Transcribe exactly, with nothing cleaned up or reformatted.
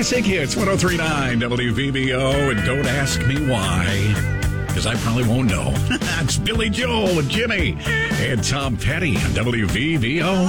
Classic Hits one oh three point nine W V B O. And don't ask me why, because I probably won't know. It's Billy Joel and Jimmy and Tom Petty on W V B O.